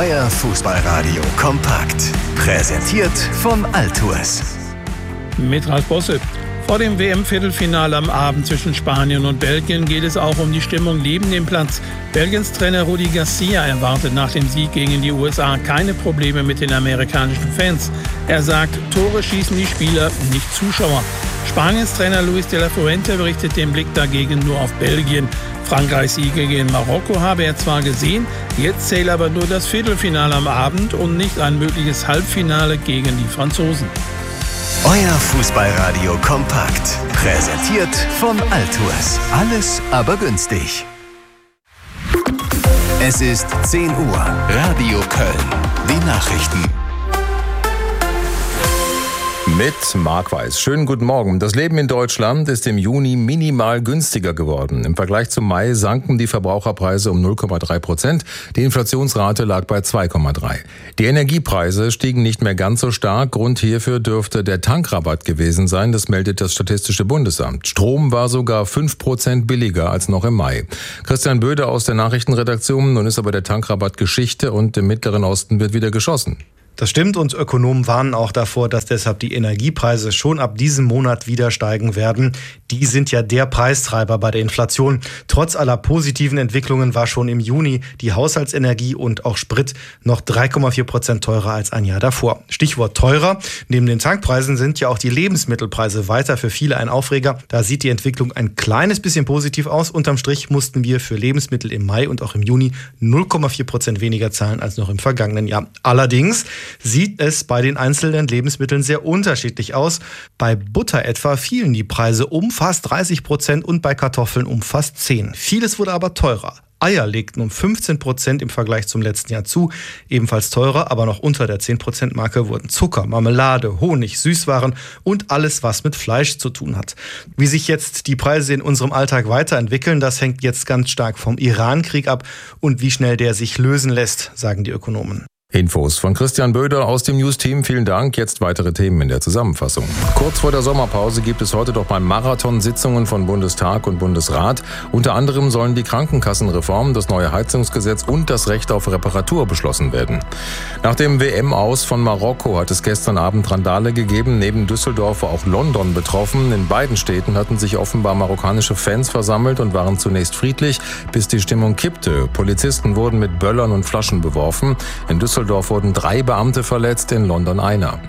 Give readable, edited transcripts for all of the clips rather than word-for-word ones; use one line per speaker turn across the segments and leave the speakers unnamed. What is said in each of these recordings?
Euer Fußballradio kompakt. Präsentiert von Altours.
Mit Ralf Bosse. Vor dem WM-Viertelfinale am Abend zwischen Spanien und Belgien geht es auch um die Stimmung neben dem Platz. Belgiens Trainer Rudi Garcia erwartet nach dem Sieg gegen die USA keine Probleme mit den amerikanischen Fans. Er sagt, Tore schießen die Spieler, nicht Zuschauer. Spaniens Trainer Luis de la Fuente berichtet den Blick dagegen nur auf Belgien. Frankreichs Sieg gegen Marokko habe er zwar gesehen, jetzt zähle aber nur das Viertelfinale am Abend und nicht ein mögliches Halbfinale gegen die Franzosen.
Euer Fußballradio kompakt. Präsentiert von Altours. Alles aber günstig. Es ist 10 Uhr. Radio Köln. Die Nachrichten.
Mit Marc Weiß. Schönen guten Morgen. Das Leben in Deutschland ist im Juni minimal günstiger geworden. Im Vergleich zum Mai sanken die Verbraucherpreise um 0,3%. Die Inflationsrate lag bei 2,3%. Die Energiepreise stiegen nicht mehr ganz so stark. Grund hierfür dürfte der Tankrabatt gewesen sein. Das meldet das Statistische Bundesamt. Strom war sogar 5% billiger als noch im Mai. Christian Böde aus der Nachrichtenredaktion. Nun ist aber der Tankrabatt Geschichte und im Mittleren Osten wird wieder geschossen.
Das stimmt und Ökonomen warnen auch davor, dass deshalb die Energiepreise schon ab diesem Monat wieder steigen werden. Die sind ja der Preistreiber bei der Inflation. Trotz aller positiven Entwicklungen war schon im Juni die Haushaltsenergie und auch Sprit noch 3,4% teurer als ein Jahr davor. Stichwort teurer. Neben den Tankpreisen sind ja auch die Lebensmittelpreise weiter für viele ein Aufreger. Da sieht die Entwicklung ein kleines bisschen positiv aus. Unterm Strich mussten wir für Lebensmittel im Mai und auch im Juni 0,4% weniger zahlen als noch im vergangenen Jahr. Allerdings sieht es bei den einzelnen Lebensmitteln sehr unterschiedlich aus. Bei Butter etwa fielen die Preise um fast 30% und bei Kartoffeln um fast 10%. Vieles wurde aber teurer. Eier legten um 15% im Vergleich zum letzten Jahr zu. Ebenfalls teurer, aber noch unter der 10%-Marke wurden Zucker, Marmelade, Honig, Süßwaren und alles, was mit Fleisch zu tun hat. Wie sich jetzt die Preise in unserem Alltag weiterentwickeln, das hängt jetzt ganz stark vom Iran-Krieg ab und wie schnell der sich lösen lässt, sagen die Ökonomen.
Infos von Christian Böder aus dem News-Team. Vielen Dank. Jetzt weitere Themen in der Zusammenfassung. Kurz vor der Sommerpause gibt es heute doch beim Marathon Sitzungen von Bundestag und Bundesrat. Unter anderem sollen die Krankenkassenreform, das neue Heizungsgesetz und das Recht auf Reparatur beschlossen werden. Nach dem WM-Aus von Marokko hat es gestern Abend Randale gegeben. Neben Düsseldorf war auch London betroffen. In beiden Städten hatten sich offenbar marokkanische Fans versammelt und waren zunächst friedlich, bis die Stimmung kippte. Polizisten wurden mit Böllern und Flaschen beworfen. In Düsseldorf wurden 3 Beamte verletzt, in London einer.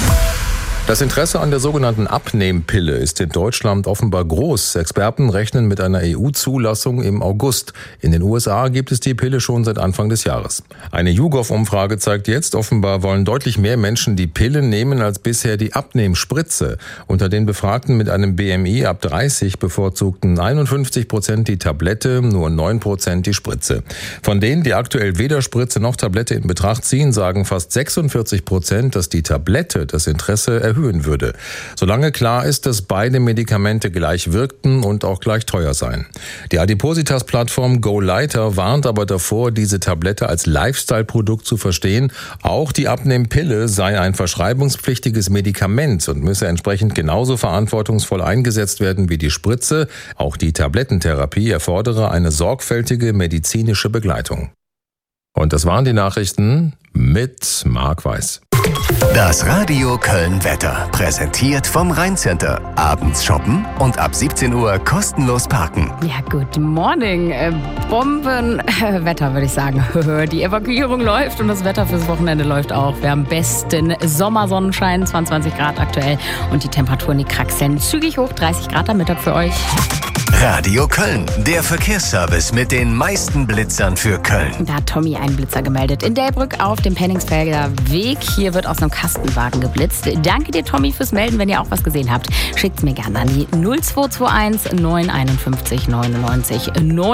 Das Interesse an der sogenannten Abnehmpille ist in Deutschland offenbar groß. Experten rechnen mit einer EU-Zulassung im August. In den USA gibt es die Pille schon seit Anfang des Jahres. Eine YouGov-Umfrage zeigt jetzt, offenbar wollen deutlich mehr Menschen die Pille nehmen als bisher die Abnehmspritze. Unter den Befragten mit einem BMI ab 30 bevorzugten 51% die Tablette, nur 9% die Spritze. Von denen, die aktuell weder Spritze noch Tablette in Betracht ziehen, sagen fast 46%, dass die Tablette das Interesse erhöhen würde. Solange klar ist, dass beide Medikamente gleich wirkten und auch gleich teuer seien. Die Adipositas-Plattform GoLighter warnt aber davor, diese Tablette als Lifestyle-Produkt zu verstehen. Auch die Abnehmpille sei ein verschreibungspflichtiges Medikament und müsse entsprechend genauso verantwortungsvoll eingesetzt werden wie die Spritze. Auch die Tablettentherapie erfordere eine sorgfältige medizinische Begleitung. Und das waren die Nachrichten mit Marc Weiß.
Das Radio Köln Wetter, präsentiert vom Rhein-Center. Abends shoppen und ab 17 Uhr kostenlos parken.
Ja, good morning. Bombenwetter, würde ich sagen. Die Evakuierung läuft und das Wetter fürs Wochenende läuft auch. Wir haben besten Sommersonnenschein, 22 Grad aktuell. Und die Temperaturen, die kraxeln zügig hoch, 30 Grad am Mittag für euch.
Radio Köln, der Verkehrsservice mit den meisten Blitzern für Köln.
Da hat Tommy einen Blitzer gemeldet. In Delbrück auf dem Penningsfelder Weg. Hier wird aus einem Kastenwagen geblitzt. Danke dir, Tommy, fürs Melden. Wenn ihr auch was gesehen habt, schickt's mir gerne an die 0221 951 99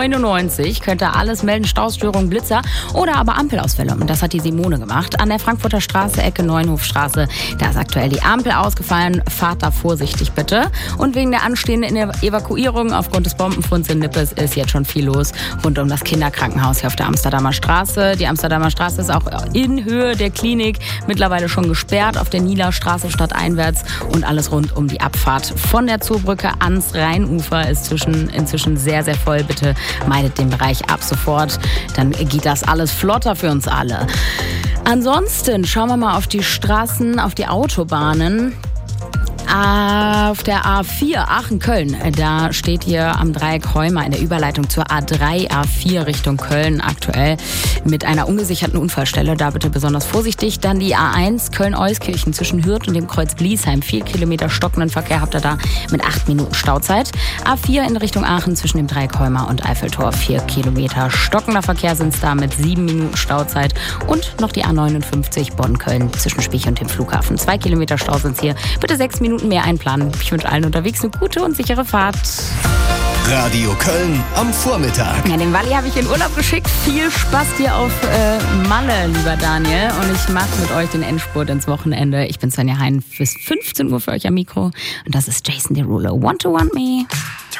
99. Könnt ihr alles melden, Staustörung, Blitzer oder aber Ampelausfälle. Und das hat die Simone gemacht. An der Frankfurter Straße, Ecke Neuenhofstraße. Da ist aktuell die Ampel ausgefallen. Fahrt da vorsichtig bitte. Und wegen der anstehenden Evakuierung aufgrund Aufgrund des Bombenfunds in Nippes ist jetzt schon viel los rund um das Kinderkrankenhaus hier auf der Amsterdamer Straße. Die Amsterdamer Straße ist auch in Höhe der Klinik mittlerweile schon gesperrt auf der Nielerstraße stadteinwärts und alles rund um die Abfahrt von der Zoobrücke ans Rheinufer ist inzwischen sehr, sehr voll. Bitte meidet den Bereich ab sofort, dann geht das alles flotter für uns alle. Ansonsten schauen wir mal auf die Straßen, auf die Autobahnen. Auf der A4 Aachen-Köln, da steht hier am Dreieck Heuma in der Überleitung zur A3, A4 Richtung Köln aktuell mit einer ungesicherten Unfallstelle. Da bitte besonders vorsichtig. Dann die A1 Köln-Euskirchen zwischen Hürth und dem Kreuz Bliesheim. 4 Kilometer stockenden Verkehr habt ihr da mit 8 Minuten Stauzeit. A4 in Richtung Aachen zwischen dem Dreieck Heuma und Eiffeltor. 4 Kilometer stockender Verkehr sind es da mit 7 Minuten Stauzeit. Und noch die A59 Bonn-Köln zwischen Spich und dem Flughafen. 2 Kilometer Stau sind es hier. Bitte 6 Minuten mehr einplanen. Ich wünsche allen unterwegs eine gute und sichere Fahrt.
Radio Köln am Vormittag.
Ja, den Walli habe ich in Urlaub geschickt. Viel Spaß dir auf Malle, lieber Daniel. Und ich mache mit euch den Endspurt ins Wochenende. Ich bin Sonja Hein bis 15 Uhr für euch am Mikro. Und das ist Jason Derulo. Want to Want Me.